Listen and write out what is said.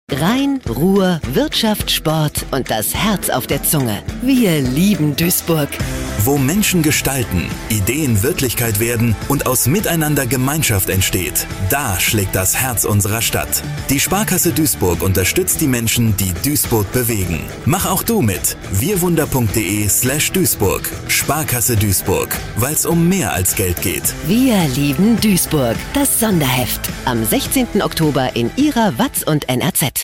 Rhein, Ruhr, Wirtschaft, Sport und das Herz auf der Zunge. Wir lieben Duisburg. Wo Menschen gestalten, Ideen Wirklichkeit werden und aus Miteinander Gemeinschaft entsteht, da schlägt das Herz unserer Stadt. Die Sparkasse Duisburg unterstützt die Menschen, die Duisburg bewegen. Mach auch du mit. wirwunder.de/Duisburg. Sparkasse Duisburg, weil es um mehr als Geld geht. Wir lieben Duisburg. Das Sonderheft. Am 16. Oktober in Ihrer Watz und NRZ.